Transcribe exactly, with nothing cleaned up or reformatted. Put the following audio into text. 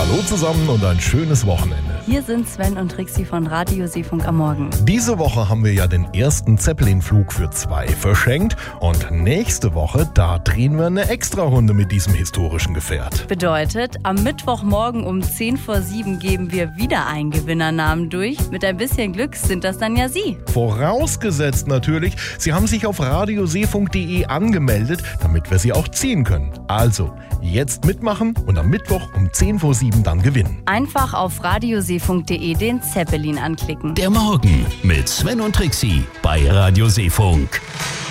Hallo zusammen und ein schönes Wochenende. Hier sind Sven und Trixi von Radio Seefunk am Morgen. Diese Woche haben wir ja den ersten Zeppelin-Flug für zwei verschenkt und nächste Woche, da drehen wir eine Extra-Runde mit diesem historischen Gefährt. Bedeutet, am Mittwochmorgen um zehn vor sieben geben wir wieder einen Gewinnernamen durch. Mit ein bisschen Glück sind das dann ja Sie. Vorausgesetzt natürlich, Sie haben sich auf radioseefunk punkt de angemeldet, damit wir Sie auch ziehen können. Also, jetzt mitmachen und am Mittwoch um zehn vor sieben dann gewinnen. Einfach auf radioseefunk punkt de den Zeppelin anklicken. Der Morgen mit Sven und Trixi bei Radio Seefunk.